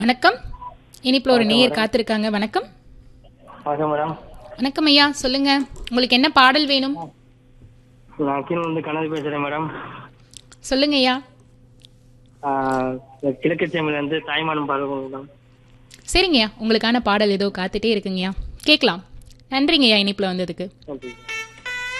வணக்கம். இனிப்புல ஒரு வணக்கம் நேயர் மேடம். காத்திருக்காங்க. வணக்கம். வணக்கம் மேடம். வணக்கம் ஐயா, சொல்லுங்க. உங்களுக்கு என்ன பாடல் வேணும்? நான் கீழ வந்து கனவு பேசுறேன் மேடம். சொல்லுங்க ஐயா. கிழக்கு சேமில இருந்து தாய்மானம் பாடுவோம் மேடம். சரிங்கய்யா, உங்களுக்கான பாடல் ஏதோ காத்துட்டே இருக்குங்கய்யா. கேட்கலாம். நன்றிங்கய்யா இனிப்புல வந்ததுக்கு. ஓகே.